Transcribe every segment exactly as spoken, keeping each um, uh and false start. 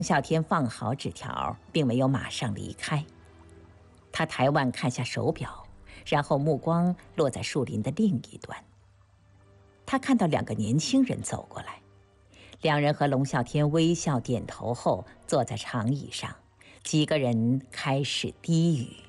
小天放好纸条，并没有马上离开。他抬腕看下手表，然后目光落在树林的另一端。他看到两个年轻人走过来，两人和龙啸天微笑点头后，坐在长椅上，几个人开始低语。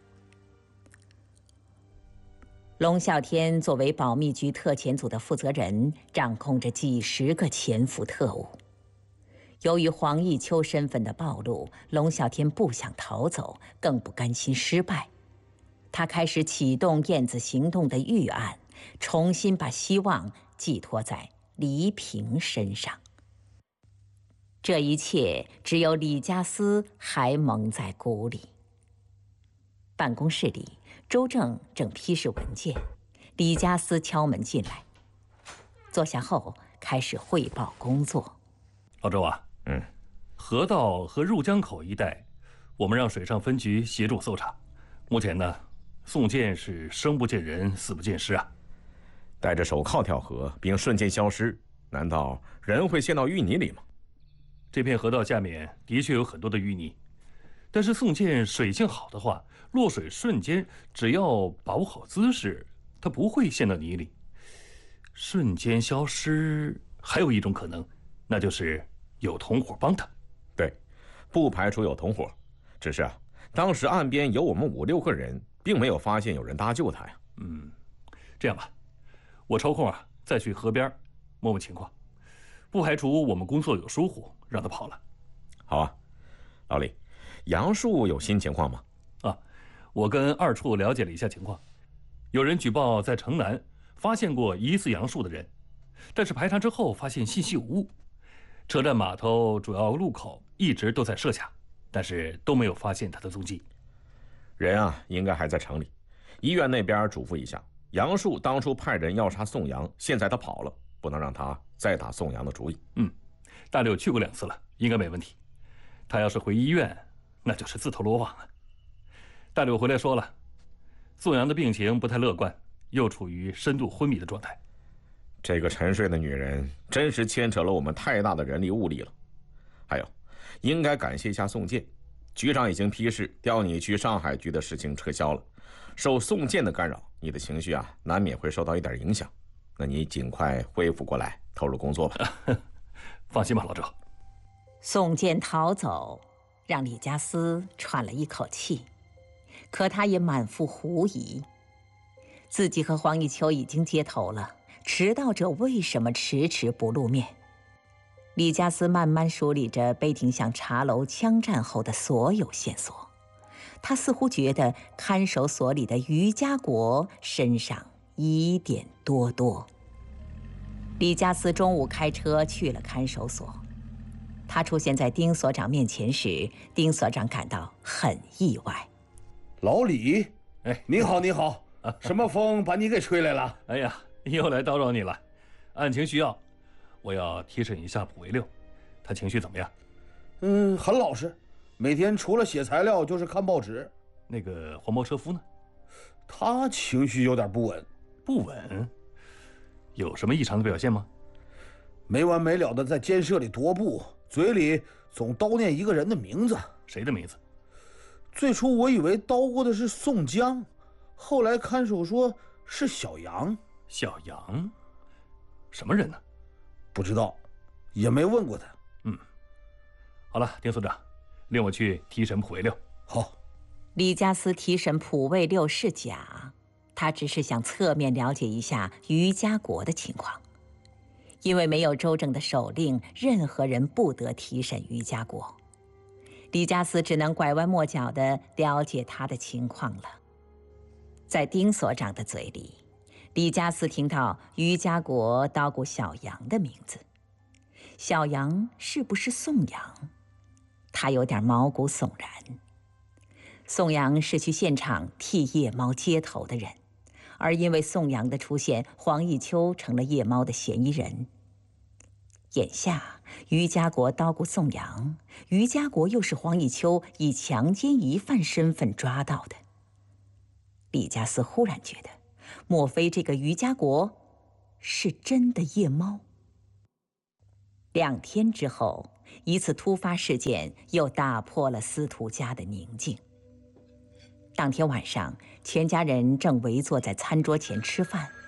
龙啸天作为保密局特遣组的负责人，掌控着几十个潜伏特务。由于黄奕秋身份的暴露，龙啸天不想逃走，更不甘心失败。他开始启动燕子行动的预案，重新把希望寄托在黎平身上。这一切只有李家私还蒙在鼓里。办公室里，周正正批示文件，李家私敲门进来，坐下后开始汇报工作。 老周啊，嗯，河道和入江口一带，我们让水上分局协助搜查。目前呢，宋建是生不见人，死不见尸啊。 戴着手铐跳河并瞬间消失，难道人会陷到淤泥里吗？ 这片河道下面的确有很多的淤泥，但是宋建水性好的话，落水瞬间只要把握好姿势，他不会陷到泥里。瞬间消失，还有一种可能，那就是有同伙帮他。 对，不排除有同伙，只是啊，当时岸边有我们五六个人，并没有发现有人搭救他呀。 嗯，这样吧，我抽空啊再去河边摸摸情况，不排除我们工作有疏忽，让他跑了。 好啊，老李，杨树有新情况吗？ 啊，我跟二处了解了一下情况，有人举报在城南发现过疑似杨树的人，但是排查之后发现信息有误。车站码头主要路口一直都在设卡，但是都没有发现他的踪迹。 人啊，应该还在城里。医院那边嘱咐一下，杨树当初派人要杀宋阳，现在他跑了，不能让他再打宋阳的主意。 嗯，大柳去过两次了，应该没问题。他要是回医院，那就是自投罗网了。大柳回来说了，宋阳的病情不太乐观，又处于深度昏迷的状态。 这个沉睡的女人真是牵扯了我们太大的人力物力了。还有，应该感谢一下宋建，局长已经批示调你去上海局的事情撤销了。受宋建的干扰，你的情绪啊难免会受到一点影响。那你尽快恢复过来，投入工作吧。 放心吧，老周。 宋建逃走，让李家私喘了一口气，可他也满腹狐疑。自己和黄奕秋已经接头了，迟到者为什么迟迟不露面？李家私慢慢梳理着碑亭巷茶楼枪战后的所有线索，他似乎觉得看守所里的于家国身上疑点多多。李家私中午开车去了看守所，他出现在丁所长面前时，丁所长感到很意外。 老李，哎，你好，你好，什么风把你给吹来了？ 哎呀，又来叨扰你了。案情需要，我要提审一下卜维六，他情绪怎么样？ 嗯，很老实，每天除了写材料就是看报纸。 那个黄包车夫呢？ 他情绪有点不稳。 不稳？有什么异常的表现吗？ 没完没了的在监舍里踱步，嘴里总叨念一个人的名字。 谁的名字？ 最初我以为叨过的是宋江，后来看守说是小杨。 小杨？什么人呢？ 不知道，也没问过他。 嗯，好了，丁所长，令我去提审卜维六。 好。 李家私提审卜卫六是假，他只是想侧面了解一下于家国的情况。因为没有周正的手令，任何人不得提审于家国。李家私只能拐弯抹角地了解他的情况了。在丁所长的嘴里，李家私听到于家国叨咕小杨的名字。小杨是不是宋阳？他有点毛骨悚然。宋阳是去现场替夜猫接头的人，而因为宋阳的出现，黄奕秋成了夜猫的嫌疑人。眼下于家国叨咕宋阳，于家国又是黄奕秋以强奸疑犯身份抓到的。李家私忽然觉得，莫非这个于家国是真的夜猫？两天之后， 一次突发事件又打破了司徒家的宁静。当天晚上，全家人正围坐在餐桌前吃饭，